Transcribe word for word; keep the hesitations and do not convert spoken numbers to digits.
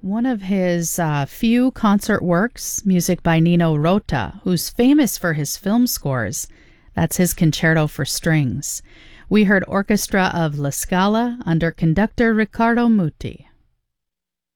One of his uh, few concert works, music by Nino Rota, who's famous for his film scores. That's his Concerto for Strings. We heard Orchestra of La Scala under conductor Riccardo Muti.